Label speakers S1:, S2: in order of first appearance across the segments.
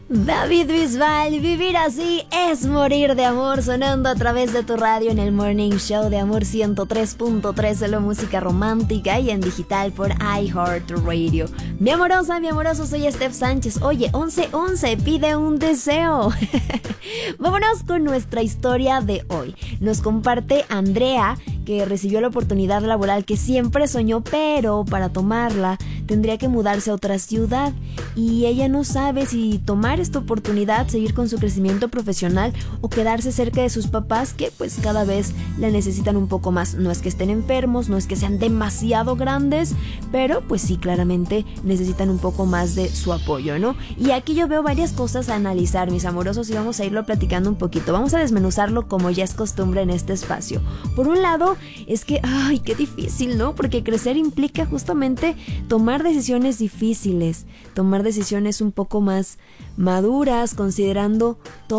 S1: David Bisbal, vivir así es morir de amor, sonando a través de tu radio en el Morning Show de Amor 103.3, solo música romántica y en digital por iHeartRadio. Mi amorosa, mi amoroso, soy Steph Sánchez. Oye, 11:11, pide un deseo. Vámonos con nuestra historia de hoy. Nos comparte Andrea, que recibió la oportunidad laboral que siempre soñó, pero para tomarla tendría que mudarse a otra ciudad y ella no sabe si tomar esta oportunidad, seguir con su crecimiento profesional o quedarse cerca de sus papás, que pues cada vez la necesitan un poco más. No es que estén enfermos, no es que sean demasiado grandes, pero pues sí, claramente necesitan un poco más de su apoyo, ¿no? Y aquí yo veo varias cosas a analizar, mis amorosos, y vamos a irlo platicando un poquito. Vamos a desmenuzarlo como ya es costumbre en este espacio. Por un lado, es que, ay, qué difícil, ¿no? Porque crecer implica justamente tomar decisiones difíciles, tomar decisiones un poco más maduras, considerando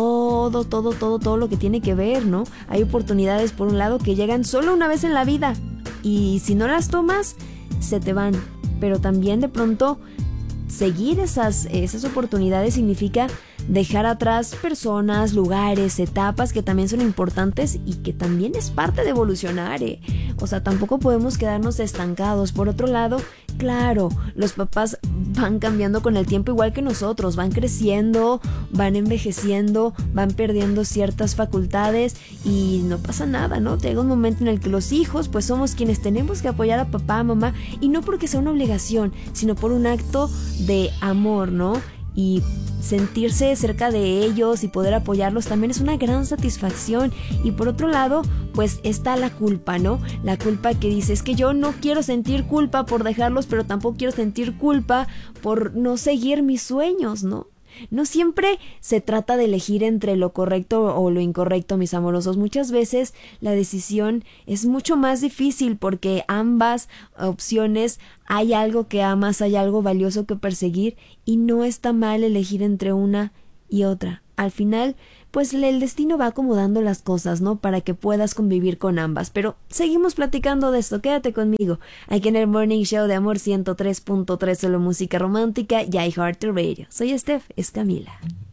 S1: todo lo que tiene que ver, ¿no? Hay oportunidades, por un lado, que llegan solo una vez en la vida y si no las tomas, se te van. Pero también de pronto seguir esas oportunidades significa dejar atrás personas, lugares, etapas que también son importantes y que también es parte de evolucionar, ¿eh? O sea, tampoco podemos quedarnos estancados. Por otro lado, claro, los papás van cambiando con el tiempo igual que nosotros, van creciendo, van envejeciendo, van perdiendo ciertas facultades y no pasa nada, ¿no? Llega un momento en el que los hijos pues somos quienes tenemos que apoyar a papá, a mamá, y no porque sea una obligación, sino por un acto de amor, ¿no? Y sentirse cerca de ellos y poder apoyarlos también es una gran satisfacción. Y por otro lado, pues está la culpa, ¿no? La culpa que dice, es que yo no quiero sentir culpa por dejarlos, pero tampoco quiero sentir culpa por no seguir mis sueños, ¿no? No siempre se trata de elegir entre lo correcto o lo incorrecto, mis amorosos. Muchas veces la decisión es mucho más difícil porque ambas opciones hay algo que amas, hay algo valioso que perseguir y no está mal elegir entre una y otra. Al final, pues el destino va acomodando las cosas, ¿no? Para que puedas convivir con ambas. Pero seguimos platicando de esto, quédate conmigo. Aquí en el Morning Show de Amor 103.3, solo música romántica y iHeartRadio. Soy Steph, es Camila.